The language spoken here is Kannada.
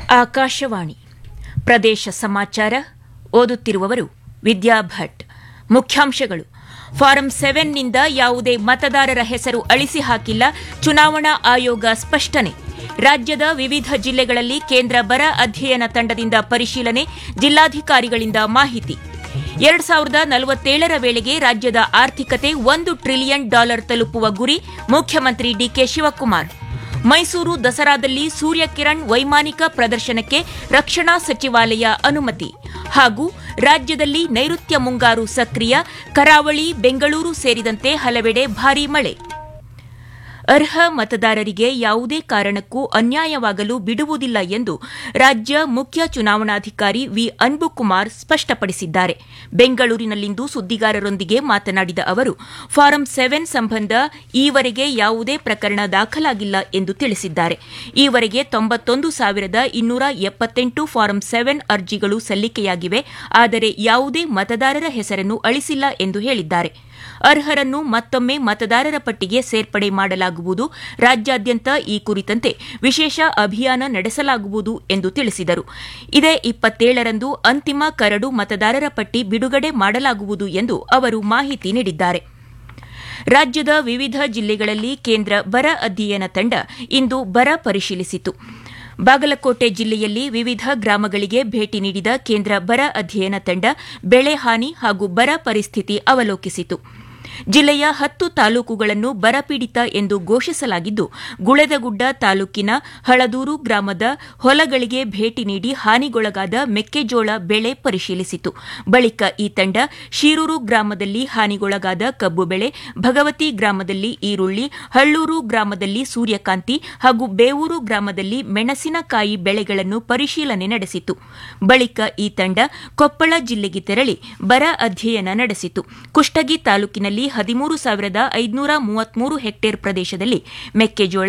ಆಕಾಶವಾಣಿ ಪ್ರದೇಶ ಸಮಾಚಾರ ಓದುತ್ತಿರುವವರು ವಿದ್ಯಾ ಭಟ್. ಮುಖ್ಯಾಂಶಗಳು: ಫಾರಂ 7ನಿಂದ ಯಾವುದೇ ಮತದಾರರ ಹೆಸರು ಅಳಿಸಿ ಹಾಕಿಲ್ಲ, ಚುನಾವಣಾ ಆಯೋಗ ಸ್ಪಷ್ಟನೆ. ರಾಜ್ಯದ ವಿವಿಧ ಜಿಲ್ಲೆಗಳಲ್ಲಿ ಕೇಂದ್ರ ಬರ ಅಧ್ಯಯನ ತಂಡದಿಂದ ಪರಿಶೀಲನೆ, ಜಿಲ್ಲಾಧಿಕಾರಿಗಳಿಂದ ಮಾಹಿತಿ. 2047ರ ವೇಳೆಗೆ ರಾಜ್ಯದ ಆರ್ಥಿಕತೆ $1 ಟ್ರಿಲಿಯನ್ ತಲುಪುವ ಗುರಿ, ಮುಖ್ಯಮಂತ್ರಿ ಡಿಕೆ ಶಿವಕುಮಾರ್. ಮೈಸೂರು ದಸರಾದಲ್ಲಿ ಸೂರ್ಯಕಿರಣ್ ವೈಮಾನಿಕ ಪ್ರದರ್ಶನಕ್ಕೆ ರಕ್ಷಣಾ ಸಚಿವಾಲಯ ಅನುಮತಿ. ಹಾಗೂ ರಾಜ್ಯದಲ್ಲಿ ನೈಋತ್ಯ ಮುಂಗಾರು ಸಕ್ರಿಯ, ಕರಾವಳಿ, ಬೆಂಗಳೂರು ಸೇರಿದಂತೆ ಹಲವೆಡೆ ಭಾರೀ ಮಳೆ. ಅರ್ಹ ಮತದಾರರಿಗೆ ಯಾವುದೇ ಕಾರಣಕ್ಕೂ ಅನ್ಯಾಯವಾಗಲು ಬಿಡುವುದಿಲ್ಲ ಎಂದು ರಾಜ್ಯ ಮುಖ್ಯ ಚುನಾವಣಾಧಿಕಾರಿ ವಿ. ಅನ್ಬುಕುಮಾರ್ ಸ್ಪಷ್ಟಪಡಿಸಿದ್ದಾರೆ. ಬೆಂಗಳೂರಿನಲ್ಲಿಂದು ಸುದ್ದಿಗಾರರೊಂದಿಗೆ ಮಾತನಾಡಿದ ಅವರು, ಫಾರಂ 7 ಸಂಬಂಧ ಈವರೆಗೆ ಯಾವುದೇ ಪ್ರಕರಣ ದಾಖಲಾಗಿಲ್ಲ ಎಂದು ತಿಳಿಸಿದ್ದಾರೆ. ಈವರೆಗೆ 91,278 ಫಾರಂ 7 ಅರ್ಜಿಗಳು ಸಲ್ಲಿಕೆಯಾಗಿವೆ. ಆದರೆ ಯಾವುದೇ ಮತದಾರರ ಹೆಸರನ್ನು ಅಳಿಸಿಲ್ಲ ಎಂದು ಹೇಳಿದ್ದಾರೆ. ಅರ್ಹರನ್ನು ಮತ್ತೊಮ್ಮೆ ಮತದಾರರ ಪಟ್ಟಿಗೆ ಸೇರ್ಪಡೆ ಮಾಡಲಾಗುವುದು. ರಾಜ್ಯಾದ್ಯಂತ ಈ ಕುರಿತಂತೆ ವಿಶೇಷ ಅಭಿಯಾನ ನಡೆಸಲಾಗುವುದು ಎಂದು ತಿಳಿಸಿದರು. ಇದೇ 27ರಂದು ಅಂತಿಮ ಕರಡು ಮತದಾರರ ಪಟ್ಟಿ ಬಿಡುಗಡೆ ಮಾಡಲಾಗುವುದು ಎಂದು ಅವರು ಮಾಹಿತಿ ನೀಡಿದ್ದಾರೆ. ರಾಜ್ಯದ ವಿವಿಧ ಜಿಲ್ಲೆಗಳಲ್ಲಿ ಕೇಂದ್ರ ಬರ ಅಧ್ಯಯನ ತಂಡ ಇಂದು ಬರ ಪರಿಶೀಲಿಸಿತು. ಬಾಗಲಕೋಟೆ ಜಿಲ್ಲೆಯಲ್ಲಿ ವಿವಿಧ ಗ್ರಾಮಗಳಿಗೆ ಭೇಟಿ ನೀಡಿದ ಕೇಂದ್ರ ಬರ ಅಧ್ಯಯನ ತಂಡ ಬೆಳೆ ಹಾನಿ ಹಾಗೂ ಬರ ಪರಿಸ್ಥಿತಿ ಅವಲೋಕಿಸಿತು. ಜಿಲ್ಲೆಯ 10 ತಾಲೂಕುಗಳನ್ನು ಬರಪೀಡಿತ ಎಂದು ಘೋಷಿಸಲಾಗಿದ್ದು, ಗುಳೆದಗುಡ್ಡ ತಾಲೂಕಿನ ಹಳದೂರು ಗ್ರಾಮದ ಹೊಲಗಳಿಗೆ ಭೇಟಿ ನೀಡಿ ಹಾನಿಗೊಳಗಾದ ಮೆಕ್ಕೆಜೋಳ ಬೆಳೆ ಪರಿಶೀಲಿಸಿತು. ಬಳಿಕ ಈ ತಂಡ ಶೀರೂರು ಗ್ರಾಮದಲ್ಲಿ ಹಾನಿಗೊಳಗಾದ ಕಬ್ಬು ಬೆಳೆ, ಭಗವತಿ ಗ್ರಾಮದಲ್ಲಿ ಈರುಳ್ಳಿ, ಹಳ್ಳೂರು ಗ್ರಾಮದಲ್ಲಿ ಸೂರ್ಯಕಾಂತಿ ಹಾಗೂ ಬೇವೂರು ಗ್ರಾಮದಲ್ಲಿ ಮೆಣಸಿನಕಾಯಿ ಬೆಳೆಗಳನ್ನು ಪರಿಶೀಲನೆ ನಡೆಸಿತು. ಬಳಿಕ ಈ ತಂಡ ಕೊಪ್ಪಳ ಜಿಲ್ಲೆಗೆ ತೆರಳಿ ಬರ ಅಧ್ಯಯನ ನಡೆಸಿತು. ಕುಷ್ಟಗಿ ತಾಲೂಕಿನಲ್ಲಿ 13,533 ಹೆಕ್ಟೇರ್ ಪ್ರದೇಶದಲ್ಲಿ ಮೆಕ್ಕೆಜೋಳ,